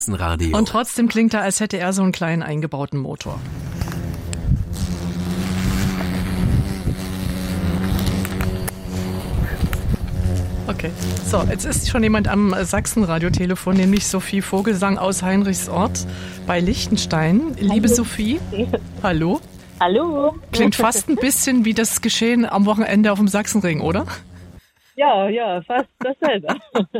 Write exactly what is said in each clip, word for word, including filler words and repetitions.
Radio. Und trotzdem klingt er, als hätte er so einen kleinen eingebauten Motor. Okay, so, jetzt ist schon jemand am Sachsenradiotelefon, nämlich Sophie Vogelsang aus Heinrichsort bei Liechtenstein. Liebe hallo. Sophie, hallo. Hallo. Klingt fast ein bisschen wie das Geschehen am Wochenende auf dem Sachsenring, oder? Ja, ja, fast dasselbe.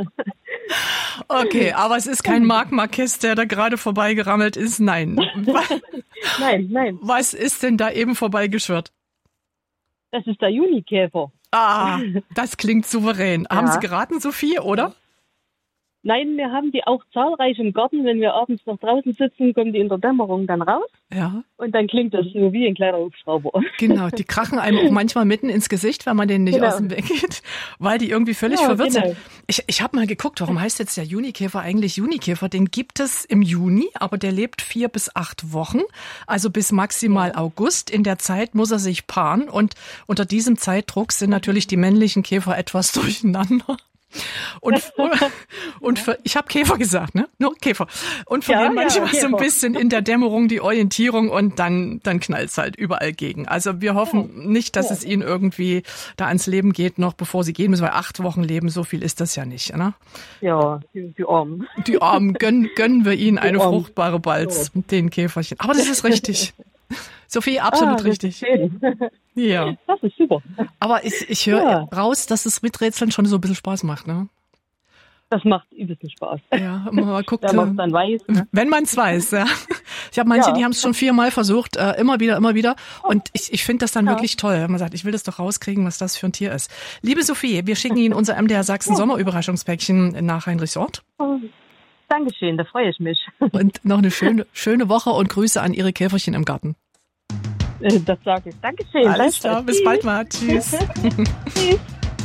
Okay, aber es ist kein Marc Marquez, der da gerade vorbeigerammelt ist. Nein. Nein, nein. Was ist denn da eben vorbeigeschwirrt? Das ist der Junikäfer. Ah, das klingt souverän. Ja. Haben Sie geraten, Sophie, oder? Nein, wir haben die auch zahlreich im Garten. Wenn wir abends noch draußen sitzen, kommen die in der Dämmerung dann raus. Ja. Und dann klingt das so wie ein kleiner Hubschrauber. Genau, die krachen einem auch manchmal mitten ins Gesicht, wenn man denen nicht genau. aus dem Weg geht, weil die irgendwie völlig ja, verwirrt genau. sind. Ich, ich habe mal geguckt, warum heißt jetzt der Junikäfer eigentlich Junikäfer? Den gibt es im Juni, aber der lebt vier bis acht Wochen, also bis maximal ja. August. In der Zeit muss er sich paaren und unter diesem Zeitdruck sind natürlich die männlichen Käfer etwas durcheinander. Und, und für, ich habe Käfer gesagt, ne? Nur Käfer. Und verlieren ja, manchmal ja, so ein bisschen in der Dämmerung die Orientierung und dann, dann knallt's halt überall gegen. Also wir hoffen ja. nicht, dass ja. es ihnen irgendwie da ans Leben geht, noch bevor sie gehen müssen, weil acht Wochen leben, so viel ist das ja nicht, ne? Ja, die, die Armen. Die Armen, gönnen, gönnen wir ihnen eine fruchtbare Balz, ja. den Käferchen. Aber das ist richtig. Sophie, absolut ah, richtig. Ja. Das ist super. Aber ich, ich höre ja. raus, dass das Miträtseln schon so ein bisschen Spaß macht, ne? Das macht übelst Spaß. Ja, man guckt, wenn man es dann weiß. Ne? Wenn man es weiß, ja. Ich habe manche, ja. die haben es schon viermal versucht, äh, immer wieder, immer wieder. Und ich, ich finde das dann ja. wirklich toll, wenn man sagt, ich will das doch rauskriegen, was das für ein Tier ist. Liebe Sophie, wir schicken Ihnen unser M D R Sachsen Sommerüberraschungspäckchen nach Heinrichsort. Oh. Dankeschön, da freue ich mich. Und noch eine schöne, schöne Woche und Grüße an Ihre Käferchen im Garten. Das sage ich. Dankeschön. Alles klar, bis bald mal. Tschüss. Tschüss.